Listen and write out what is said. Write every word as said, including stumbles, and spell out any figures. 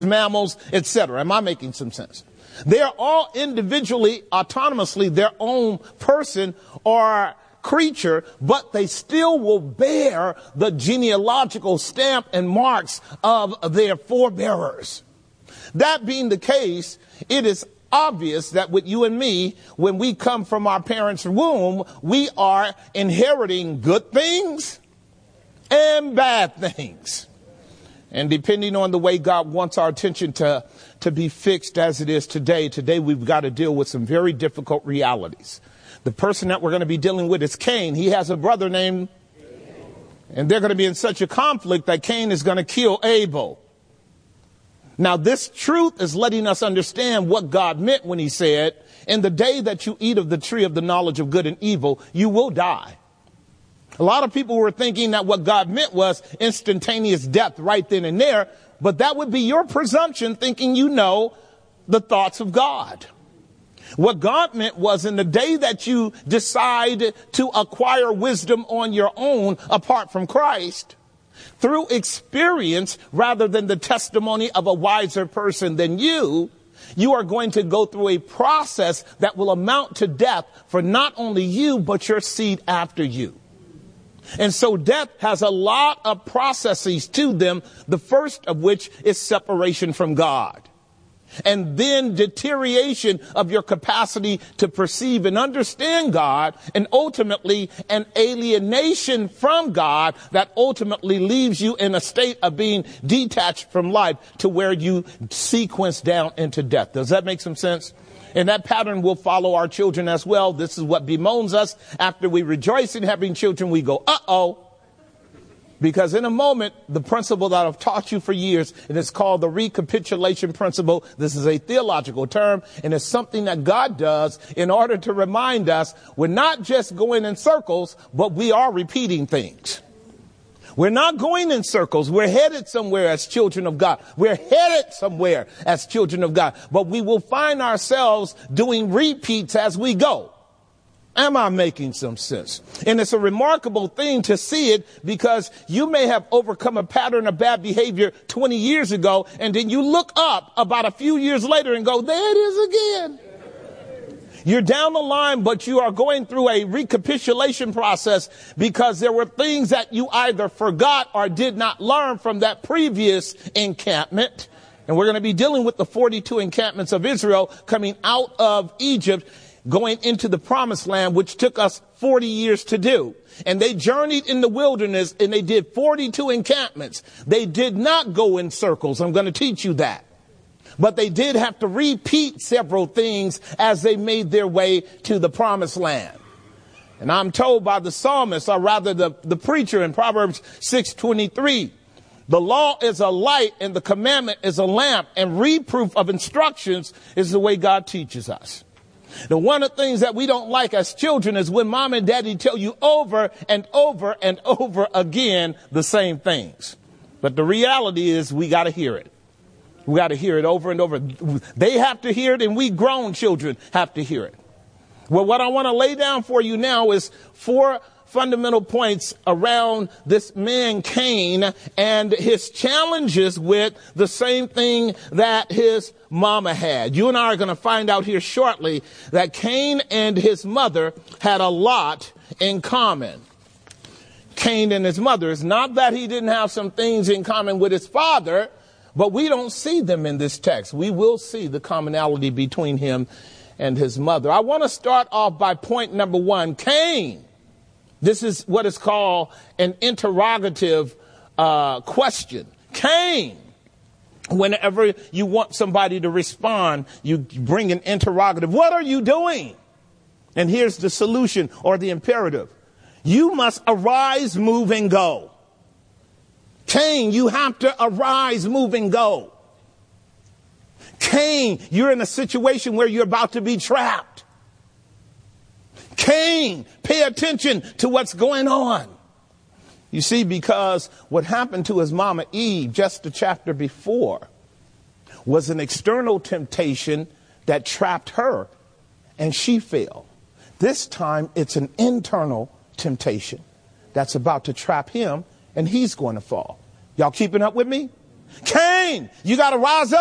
mammals, et cetera. Am I making some sense? They are all individually, autonomously their own person or creature, but they still will bear the genealogical stamp and marks of their forebearers. That being the case, it is obvious that with you and me, when we come from our parents' womb, we are inheriting good things and bad things. And depending on the way God wants our attention to, to be fixed as it is today, today we've got to deal with some very difficult realities. The person that we're going to be dealing with is Cain. He has a brother named, and they're going to be in such a conflict that Cain is going to kill Abel. Now, this truth is letting us understand what God meant when he said, in the day that you eat of the tree of the knowledge of good and evil, you will die. A lot of people were thinking that what God meant was instantaneous death right then and there, but that would be your presumption, thinking you know the thoughts of God. What God meant was in the day that you decide to acquire wisdom on your own apart from Christ, through experience rather than the testimony of a wiser person than you, you are going to go through a process that will amount to death for not only you, but your seed after you. And so death has a lot of processes to them, the first of which is separation from God. And then deterioration of your capacity to perceive and understand God, and ultimately an alienation from God that ultimately leaves you in a state of being detached from life to where you sequence down into death. Does that make some sense? And that pattern will follow our children as well. This is what bemoans us. After we rejoice in having children, we go, uh-oh. Because in a moment, the principle that I've taught you for years, and it's called the recapitulation principle. This is a theological term, and it's something that God does in order to remind us we're not just going in circles, but we are repeating things. We're not going in circles. We're headed somewhere as children of God. We're headed somewhere as children of God. But we will find ourselves doing repeats as we go. Am I making some sense? And it's a remarkable thing to see it, because you may have overcome a pattern of bad behavior twenty years ago, and then you look up about a few years later and go, there it is again. You're down the line, but you are going through a recapitulation process because there were things that you either forgot or did not learn from that previous encampment. And we're going to be dealing with the forty-two encampments of Israel coming out of Egypt, going into the promised land, which took us forty years to do. And they journeyed in the wilderness and they did forty-two encampments. They did not go in circles. I'm going to teach you that. But they did have to repeat several things as they made their way to the promised land. And I'm told by the psalmist, or rather the, the preacher in Proverbs six twenty-three, the law is a light and the commandment is a lamp, and reproof of instructions is the way God teaches us. Now, one of the things that we don't like as children is when mom and daddy tell you over and over and over again the same things. But the reality is we got to hear it. We got to hear it over and over. They have to hear it, and we grown children have to hear it. Well, what I want to lay down for you now is four fundamental points around this man Cain and his challenges with the same thing that his mama had. You and I are going to find out here shortly that Cain and his mother had a lot in common. Cain and his mother. It's not that he didn't have some things in common with his father, but we don't see them in this text. We will see the commonality between him and his mother. I want to start off by point number one. Cain. This is what is called an interrogative uh, question. Cain. Whenever you want somebody to respond, you bring an interrogative. What are you doing? And here's the solution or the imperative. You must arise, move, and go. Cain, you have to arise, move, and go. Cain, you're in a situation where you're about to be trapped. Cain, pay attention to what's going on. You see, because what happened to his mama Eve just a chapter before was an external temptation that trapped her, and she fell. This time it's an internal temptation that's about to trap him, and he's going to fall. Y'all keeping up with me? Cain, you got to rise up